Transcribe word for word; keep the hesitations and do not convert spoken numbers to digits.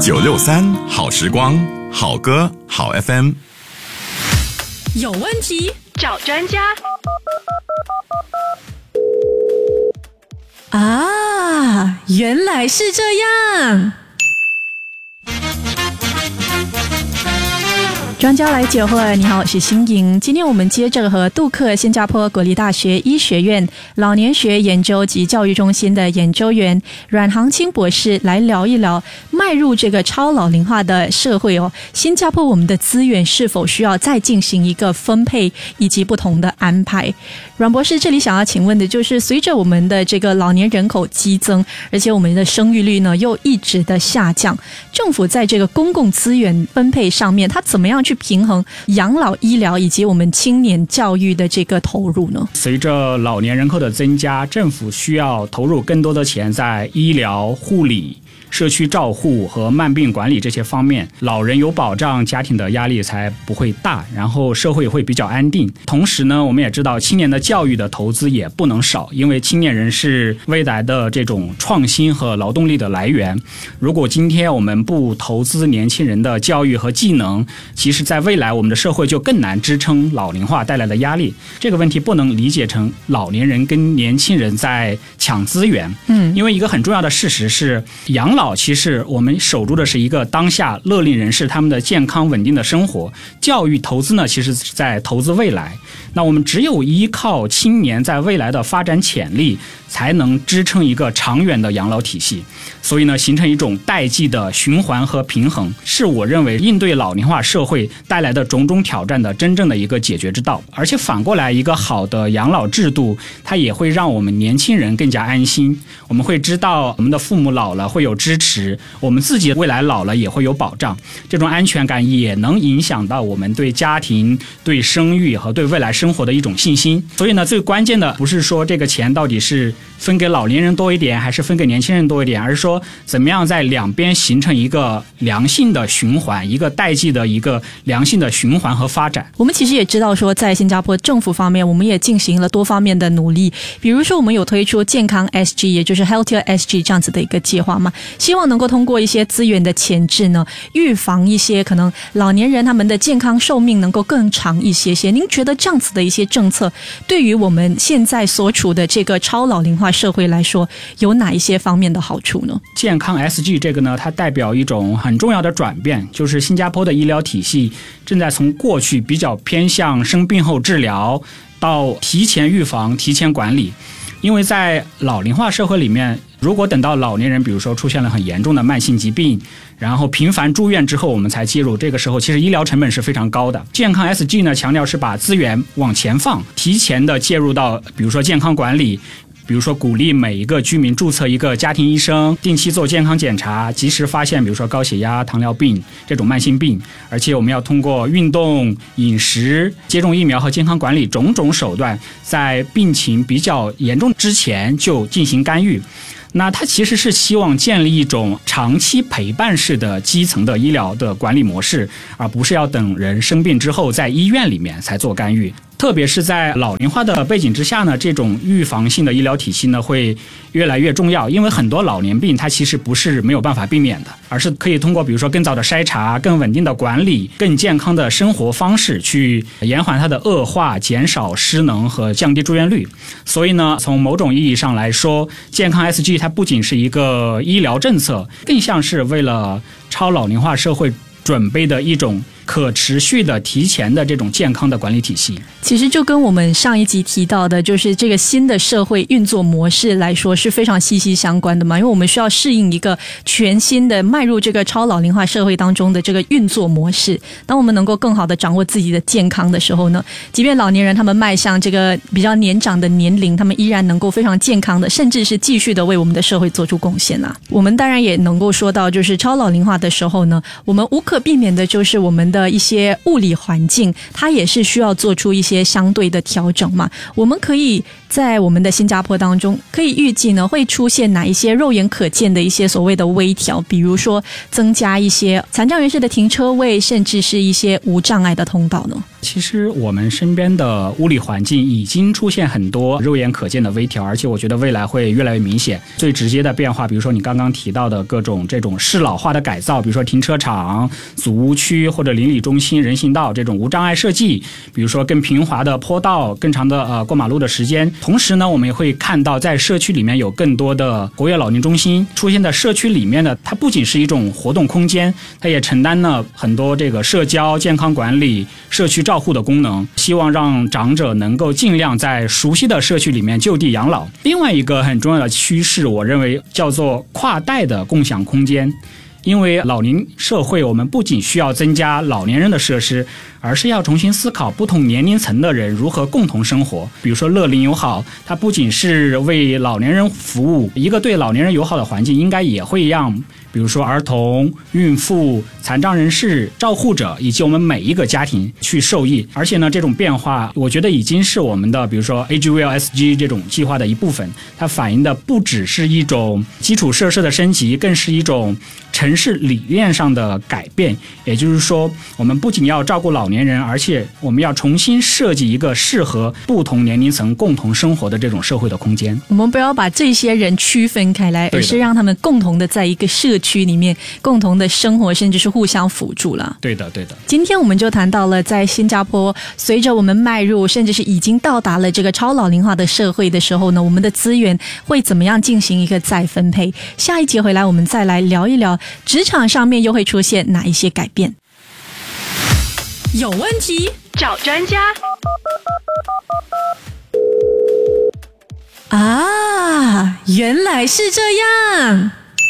九六三好时光，好歌好 F M。 有问题找专家。啊，原来是这样。专家来解惑，你好，我是欣莹。今天我们接着和杜克新加坡国立大学医学院老年学研究及教育中心的研究员阮航清博士来聊一聊，迈入这个超老龄化的社会哦，新加坡我们的资源是否需要再进行一个分配以及不同的安排？阮博士这里想要请问的就是，随着我们的这个老年人口激增，而且我们的生育率呢又一直的下降，政府在这个公共资源分配上面，它怎么样去平衡养老医疗以及我们青年教育的这个投入呢？ 随着老年人口的增加，政府需要投入更多的钱在医疗、护理、社区照护和慢病管理这些方面，老人有保障，家庭的压力才不会大，然后社会会比较安定。同时呢，我们也知道青年的教育的投资也不能少，因为青年人是未来的这种创新和劳动力的来源。如果今天我们不投资年轻人的教育和技能，其实在未来我们的社会就更难支撑老龄化带来的压力。这个问题不能理解成老年人跟年轻人在抢资源，嗯，因为一个很重要的事实是，养老其实我们守住的是一个当下乐龄人士他们的健康稳定的生活，教育投资呢其实是在投资未来。那我们只有依靠青年在未来的发展潜力，才能支撑一个长远的养老体系。所以呢，形成一种代际的循环和平衡，是我认为应对老龄化社会带来的种种挑战的真正的一个解决之道。而且反过来，一个好的养老制度，它也会让我们年轻人更加安心。我们会知道我们的父母老了会有支持，我们自己未来老了也会有保障，这种安全感也能影响到我们对家庭、对生育和对未来生活的一种信心。所以呢，最关键的不是说这个钱到底是分给老年人多一点还是分给年轻人多一点，而是说怎么样在两边形成一个良性的循环，一个代际的一个良性的循环和发展。 我们其实也知道说，在新加坡政府方面，我们也进行了多方面的努力，比如说我们有推出健康 S G， 也就是 Healthier S G 这样子的一个计划嘛，希望能够通过一些资源的前置呢，预防一些可能老年人他们的健康寿命能够更长一些些。您觉得这样子的一些政策，对于我们现在所处的这个超老龄化社会来说，有哪一些方面的好处呢？ 健康 S G 这个呢，它代表一种很重要的转变，就是新加坡的医疗体系正在从过去比较偏向生病后治疗，到提前预防、提前管理。因为在老龄化社会里面，如果等到老年人比如说出现了很严重的慢性疾病，然后频繁住院之后我们才介入，这个时候其实医疗成本是非常高的。健康 S G 呢，强调是把资源往前放，提前的介入到比如说健康管理，比如说鼓励每一个居民注册一个家庭医生，定期做健康检查，及时发现比如说高血压、糖尿病这种慢性病。而且我们要通过运动、饮食、接种疫苗和健康管理种种手段，在病情比较严重之前就进行干预。那它其实是希望建立一种长期陪伴式的基层的医疗的管理模式，而不是要等人生病之后在医院里面才做干预。特别是在老龄化的背景之下呢，这种预防性的医疗体系呢会越来越重要。因为很多老年病它其实不是没有办法避免的，而是可以通过比如说更早的筛查、更稳定的管理、更健康的生活方式去延缓它的恶化，减少失能和降低住院率。所以呢，从某种意义上来说，健康 S G 它不仅是一个医疗政策，更像是为了超老龄化社会准备的一种可持续的提前的这种健康的管理体系。 其实就跟我们上一集提到的，就是这个新的社会运作模式来说是非常息息相关的嘛，因为我们需要适应一个全新的迈入这个超老龄化社会当中的这个运作模式。当我们能够更好的掌握自己的健康的时候呢，即便老年人他们迈向这个比较年长的年龄，他们依然能够非常健康的，甚至是继续的为我们的社会做出贡献啊。我们当然也能够说到，就是超老龄化的时候呢，我们无可避免的就是我们的的一些物理环境，它也是需要做出一些相对的调整嘛。我们可以在我们的新加坡当中，可以预计呢会出现哪一些肉眼可见的一些所谓的微调，比如说增加一些残障人士的停车位，甚至是一些无障碍的通道呢？ 其实我们身边的物理环境已经出现很多肉眼可见的微调，而且我觉得未来会越来越明显。最直接的变化，比如说你刚刚提到的各种这种适老化的改造，比如说停车场、祖屋区或者邻里中心、人行道这种无障碍设计，比如说更平滑的坡道、更长的呃过马路的时间。同时呢，我们也会看到在社区里面有更多的活跃老年中心出现在社区里面的，它不仅是一种活动空间，它也承担了很多这个社交、健康管理、社区照护的功能，希望让长者能够尽量在熟悉的社区里面就地养老。另外一个很重要的趋势，我认为叫做跨代的共享空间。因为老龄社会，我们不仅需要增加老年人的设施，而是要重新思考不同年龄层的人如何共同生活。比如说乐龄友好，它不仅是为老年人服务，一个对老年人友好的环境应该也会让比如说儿童、孕妇、残障人士、照护者以及我们每一个家庭去受益。而且呢，这种变化我觉得已经是我们的比如说 A G V L S G 这种计划的一部分，它反映的不只是一种基础设施的升级，更是一种城市理念上的改变。也就是说，我们不仅要照顾老年人，而且我们要重新设计一个适合不同年龄层共同生活的这种社会的空间。 我们不要把这些人区分开来，而是让他们共同的在一个社区里面共同的生活，甚至是互相辅助了。 对的对的。 今天我们就谈到了在新加坡，随着我们迈入甚至是已经到达了这个超老龄化的社会的时候呢，我们的资源会怎么样进行一个再分配。下一节回来我们再来聊一聊职场上面又会出现哪一些改变。有问题找专家啊，原来是这样。